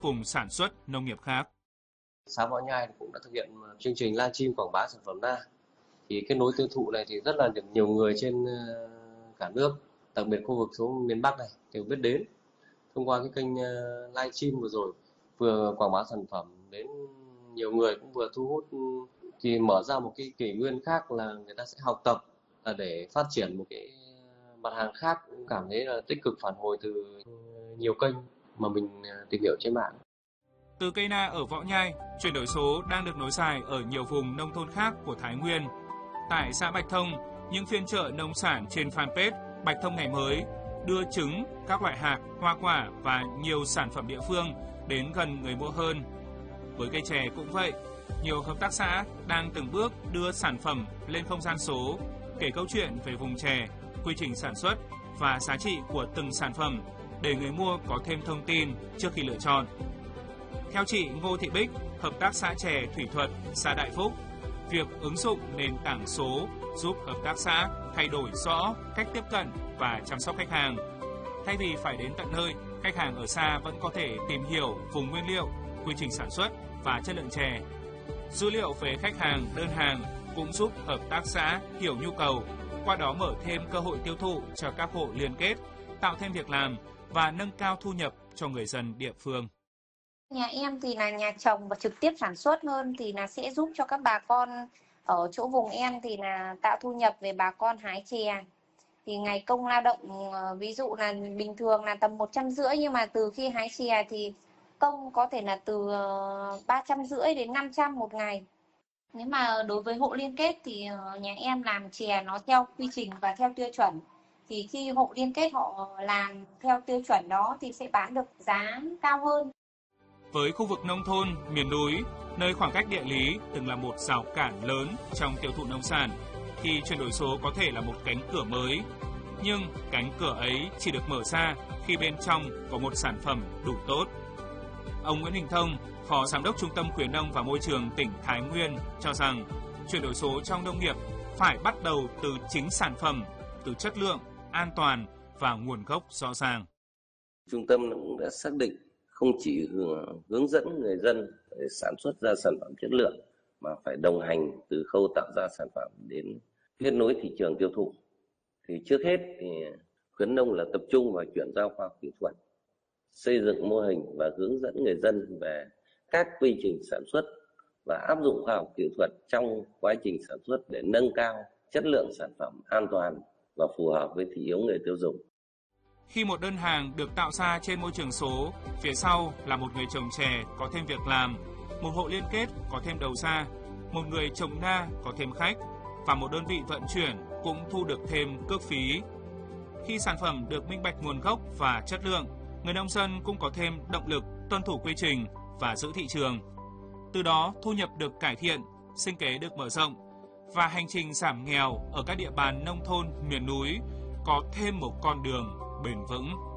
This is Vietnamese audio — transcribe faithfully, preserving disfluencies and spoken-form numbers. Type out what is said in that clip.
cùng sản xuất nông nghiệp khác. Xã Võ Nhai cũng đã thực hiện chương trình livestream quảng bá sản phẩm na. Thì kết nối tiêu thụ này thì rất là được nhiều người trên cả nước, đặc biệt khu vực xuống miền Bắc này đều biết đến. Thông qua cái kênh livestream vừa rồi, vừa quảng bá sản phẩm đến nhiều người, cũng vừa thu hút, thì mở ra một cái kỷ nguyên khác là người ta sẽ học tập là để phát triển một cái mặt hàng khác. Cũng cảm thấy là tích cực phản hồi từ nhiều kênh mà mình tìm hiểu trên mạng. Từ cây na ở Võ Nhai, chuyển đổi số đang được nối dài ở nhiều vùng nông thôn khác của Thái Nguyên. Tại xã Bạch Thông, những phiên chợ nông sản trên fanpage Bạch Thông Ngày Mới đưa trứng, các loại hạt, hoa quả và nhiều sản phẩm địa phương đến gần người mua hơn. Với cây chè cũng vậy, nhiều hợp tác xã đang từng bước đưa sản phẩm lên không gian số, kể câu chuyện về vùng chè, quy trình sản xuất và giá trị của từng sản phẩm để người mua có thêm thông tin trước khi lựa chọn. Theo chị Ngô Thị Bích, hợp tác xã chè Thủy Thuật, xã Đại Phúc, việc ứng dụng nền tảng số giúp hợp tác xã thay đổi rõ cách tiếp cận và chăm sóc khách hàng. Thay vì phải đến tận nơi, khách hàng ở xa vẫn có thể tìm hiểu vùng nguyên liệu, quy trình sản xuất và chất lượng chè. Dữ liệu về khách hàng, đơn hàng cũng giúp hợp tác xã hiểu nhu cầu, qua đó mở thêm cơ hội tiêu thụ cho các hộ liên kết, tạo thêm việc làm và nâng cao thu nhập cho người dân địa phương. Nhà em thì là nhà trồng và trực tiếp sản xuất hơn, thì là sẽ giúp cho các bà con ở chỗ vùng em thì là tạo thu nhập về bà con hái chè. Thì ngày công lao động ví dụ là bình thường là tầm một trăm rưỡi, nhưng mà từ khi hái chè thì công có thể là từ ba trăm rưỡi đến năm trăm một ngày. Nếu mà đối với hộ liên kết thì nhà em làm chè nó theo quy trình và theo tiêu chuẩn. Thì khi hộ liên kết họ làm theo tiêu chuẩn đó thì sẽ bán được giá cao hơn. Với khu vực nông thôn, miền núi, nơi khoảng cách địa lý từng là một rào cản lớn trong tiêu thụ nông sản, thì chuyển đổi số có thể là một cánh cửa mới. Nhưng cánh cửa ấy chỉ được mở ra khi bên trong có một sản phẩm đủ tốt. Ông Nguyễn Đình Thông, Phó Giám đốc Trung tâm Khuyến nông và Môi trường tỉnh Thái Nguyên cho rằng chuyển đổi số trong nông nghiệp phải bắt đầu từ chính sản phẩm, từ chất lượng, an toàn và nguồn gốc rõ ràng. Trung tâm cũng đã xác định không chỉ hướng dẫn người dân để sản xuất ra sản phẩm chất lượng, mà phải đồng hành từ khâu tạo ra sản phẩm đến kết nối thị trường tiêu thụ. Thì trước hết thì khuyến nông là tập trung vào chuyển giao khoa học kỹ thuật, xây dựng mô hình và hướng dẫn người dân về các quy trình sản xuất và áp dụng khoa học kỹ thuật trong quá trình sản xuất để nâng cao chất lượng sản phẩm an toàn và phù hợp với thị hiếu người tiêu dùng. Khi một đơn hàng được tạo ra trên môi trường số, phía sau là một người trồng chè có thêm việc làm, một hộ liên kết có thêm đầu ra, một người trồng na có thêm khách và một đơn vị vận chuyển cũng thu được thêm cước phí. Khi sản phẩm được minh bạch nguồn gốc và chất lượng, người nông dân cũng có thêm động lực tuân thủ quy trình và giữ thị trường. Từ đó thu nhập được cải thiện, sinh kế được mở rộng và hành trình giảm nghèo ở các địa bàn nông thôn miền núi có thêm một con đường bền vững.